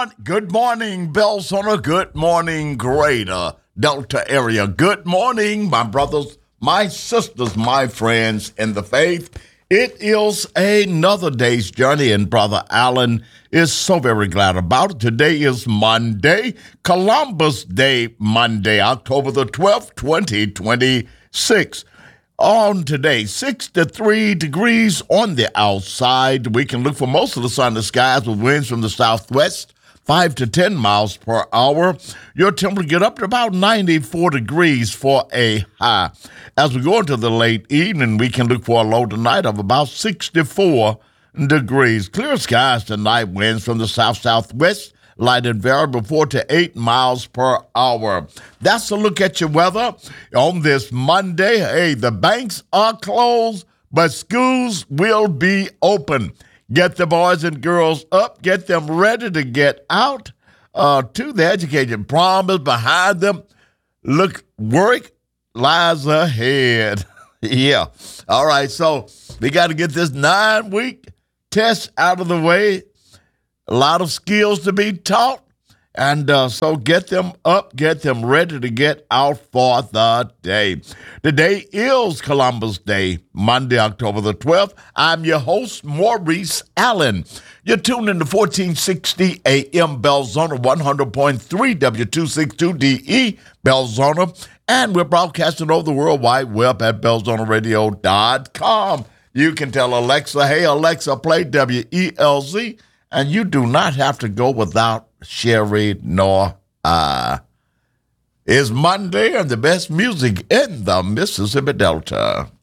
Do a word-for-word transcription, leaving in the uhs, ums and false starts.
morning. Good morning, Belzona. Good morning, Greater Delta area. Good morning, my brothers, my sisters, my friends in the faith. It is another day's journey, and Brother Allen is so very glad about it. Today is Monday, Columbus Day Monday, October the twelfth, twenty twenty-six. On today, sixty-three degrees on the outside. We can look for most of the sun in the skies with winds from the southwest, five to ten miles per hour. Your temperature get up to about ninety-four degrees for a high. As we go into the late evening, we can look for a low tonight of about sixty-four degrees. Clear skies tonight, winds from the south-southwest, light and variable four to eight miles per hour. That's a look at your weather on this Monday. Hey, the banks are closed, but schools will be open. Get the boys and girls up. Get them ready to get out uh, to the education. Prom is behind them. Look, work lies ahead. Yeah. All right, so we got to get this nine-week test out of the way. A lot of skills to be taught, and uh, so get them up, get them ready to get out for the day. Today is Columbus Day, Monday, October the twelfth. I'm your host, Maurice Allen. You're tuned in to fourteen sixty A M Belzona, one hundred point three W two sixty-two D E Belzona, and we're broadcasting over the World Wide Web at belzona radio dot com. You can tell Alexa, hey, Alexa, play W E L Z. And you do not have to go without Sherry nor I. It's Monday and the best music in the Mississippi Delta.